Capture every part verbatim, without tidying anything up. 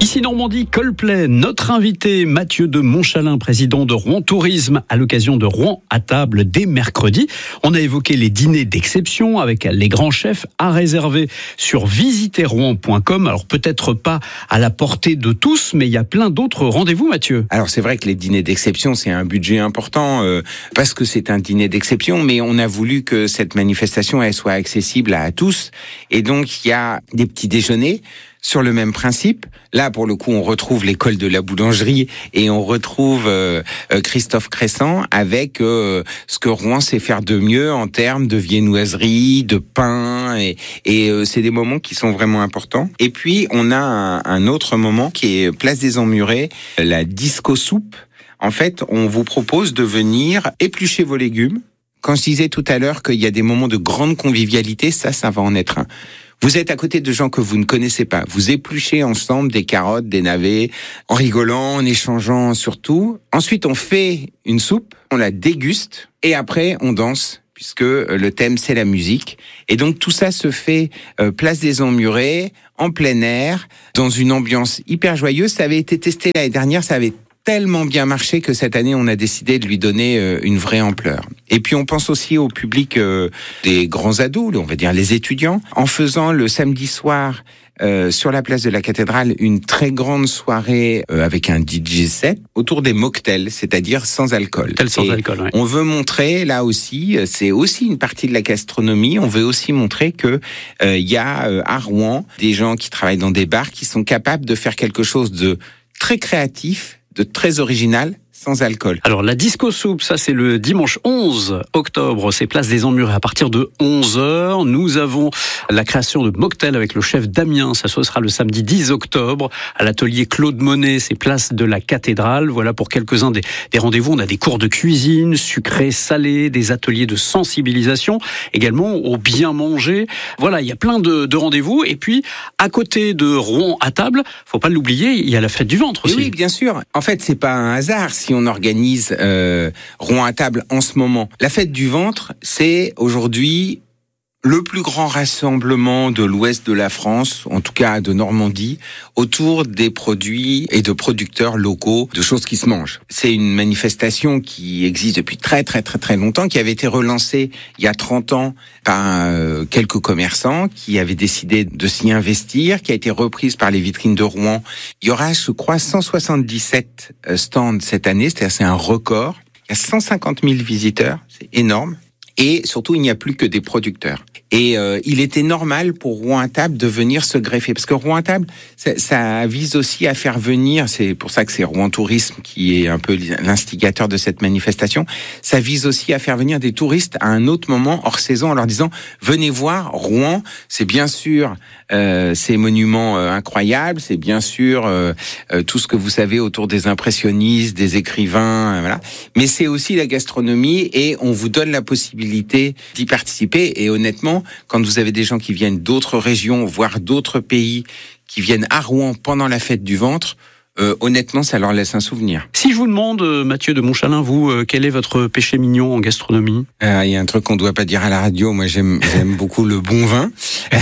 Ici Normandie, Coldplay, notre invité Mathieu de Montchalin, président de Rouen Tourisme, à l'occasion de Rouen à table dès mercredi. On a évoqué les dîners d'exception avec les grands chefs à réserver sur visiter rouen point com. Alors peut-être pas à la portée de tous, mais il y a plein d'autres rendez-vous, Mathieu. Alors c'est vrai que les dîners d'exception, c'est un budget important euh, parce que c'est un dîner d'exception, mais on a voulu que cette manifestation elle soit accessible à tous. Et donc il y a des petits déjeuners sur le même principe. Là, pour le coup, on retrouve l'école de la boulangerie et on retrouve euh, Christophe Cressant avec euh, ce que Rouen sait faire de mieux en termes de viennoiserie, de pain. Et, et euh, c'est des moments qui sont vraiment importants. Et puis, on a un, un autre moment qui est Place des Emmurés, la disco soupe. En fait, on vous propose de venir éplucher vos légumes. Quand je disais tout à l'heure qu'il y a des moments de grande convivialité, ça, ça va en être un. Vous êtes à côté de gens que vous ne connaissez pas. Vous épluchez ensemble des carottes, des navets, en rigolant, en échangeant surtout. Ensuite, on fait une soupe, on la déguste et après, on danse puisque le thème, c'est la musique. Et donc, tout ça se fait euh, place des Emmurés, en plein air, dans une ambiance hyper joyeuse. Ça avait été testé l'année dernière, ça avait tellement bien marché que cette année, on a décidé de lui donner euh, une vraie ampleur. Et puis, on pense aussi au public euh, des grands ados, on va dire les étudiants, en faisant le samedi soir euh, sur la place de la cathédrale une très grande soirée euh, avec un D J set autour des mocktails, c'est-à-dire sans alcool. Sans alcool, ouais. On veut montrer, là aussi, c'est aussi une partie de la gastronomie, on veut aussi montrer que euh, y a euh, à Rouen des gens qui travaillent dans des bars qui sont capables de faire quelque chose de très créatif, de très original, sans alcool. Alors la disco soupe, ça c'est le dimanche onze octobre, c'est place des Emmurés à partir de onze heures. Nous avons la création de mocktail avec le chef Damien, ça ce sera le samedi dix octobre à l'atelier Claude Monet, c'est place de la cathédrale. Voilà pour quelques-uns des, des rendez-vous. On a des cours de cuisine, sucré, salé, des ateliers de sensibilisation, également au bien manger. Voilà, il y a plein de, de rendez-vous. Et puis à côté de Rouen à table, faut pas l'oublier, il y a la fête du ventre aussi. Et oui, bien sûr. En fait, c'est pas un hasard si on organise euh, Rouen à table en ce moment. La fête du ventre, c'est aujourd'hui le plus grand rassemblement de l'ouest de la France, en tout cas de Normandie, autour des produits et de producteurs locaux, de choses qui se mangent. C'est une manifestation qui existe depuis très très très très longtemps, qui avait été relancée il y a trente ans par euh, quelques commerçants qui avaient décidé de s'y investir, qui a été reprise par les vitrines de Rouen. Il y aura, je crois, cent soixante-dix-sept stands cette année, c'est-à-dire c'est un record. Il y a cent cinquante mille visiteurs, c'est énorme. Et surtout, il n'y a plus que des producteurs. Et euh, il était normal pour Rouen à table de venir se greffer. Parce que Rouen à table, ça, ça vise aussi à faire venir, c'est pour ça que c'est Rouen Tourisme qui est un peu l'instigateur de cette manifestation, ça vise aussi à faire venir des touristes à un autre moment, hors saison, en leur disant, venez voir Rouen, c'est bien sûr euh, ces monuments euh, incroyables, c'est bien sûr euh, euh, tout ce que vous savez autour des impressionnistes, des écrivains, euh, voilà. Mais c'est aussi la gastronomie et on vous donne la possibilité d'y participer. Et honnêtement, quand vous avez des gens qui viennent d'autres régions, voire d'autres pays, qui viennent à Rouen pendant la fête du ventre, euh, honnêtement, ça leur laisse un souvenir. Si je vous demande, Mathieu de Montchalin, vous, euh, quel est votre péché mignon en gastronomie ? Il euh, y a un truc qu'on ne doit pas dire à la radio. Moi, j'aime, j'aime beaucoup le bon vin.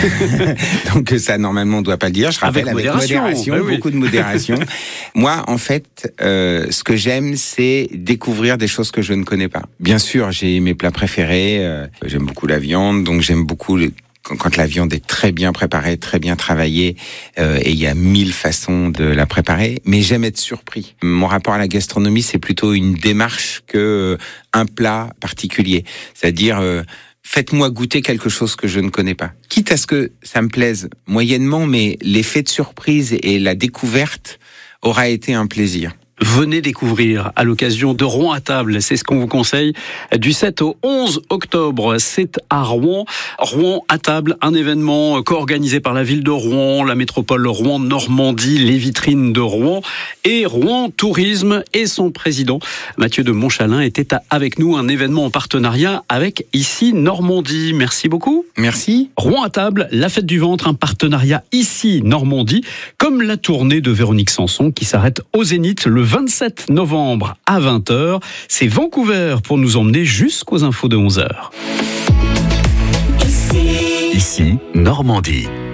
Donc ça, normalement, on ne doit pas le dire. Je rappelle, avec, avec modération, modération bah oui. beaucoup de modération. Moi, en fait, euh, ce que j'aime, c'est découvrir des choses que je ne connais pas. Bien sûr, j'ai mes plats préférés. Euh, j'aime beaucoup la viande, donc j'aime beaucoup les... quand la viande est très bien préparée, très bien travaillée, euh, et il y a mille façons de la préparer, mais j'aime être surpris. Mon rapport à la gastronomie, c'est plutôt une démarche que un plat particulier. C'est-à-dire, euh, faites-moi goûter quelque chose que je ne connais pas. Quitte à ce que ça me plaise moyennement, mais l'effet de surprise et la découverte aura été un plaisir. Venez découvrir à l'occasion de Rouen à table, c'est ce qu'on vous conseille, du sept au onze octobre, c'est à Rouen. Rouen à table, un événement co-organisé par la ville de Rouen, la métropole Rouen-Normandie, les vitrines de Rouen et Rouen Tourisme et son président Mathieu de Montchalin était avec nous, un événement en partenariat avec Ici Normandie. Merci beaucoup. Merci. Rouen à table, la fête du ventre, un partenariat Ici Normandie, comme la tournée de Véronique Sanson qui s'arrête au Zénith le vingt-sept novembre à vingt heures. C'est Vancouver pour nous emmener jusqu'aux infos de onze heures. Ici, Ici Normandie.